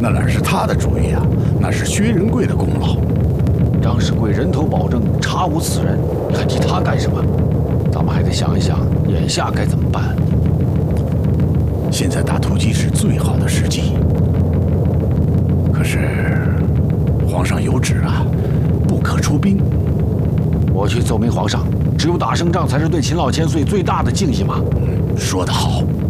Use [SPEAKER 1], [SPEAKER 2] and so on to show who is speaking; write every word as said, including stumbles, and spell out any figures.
[SPEAKER 1] 那哪是他的主意啊，那是薛仁贵的功劳。
[SPEAKER 2] 张世贵人头保证查无此人，你还提他干什么？咱们还得想一想，眼下该怎么办。
[SPEAKER 1] 现在打突击是最好的时机。可是，皇上有旨啊，不可出兵。
[SPEAKER 2] 我去奏明皇上，只有打胜仗才是对秦老千岁最大的敬意嘛。
[SPEAKER 1] 嗯，说得好。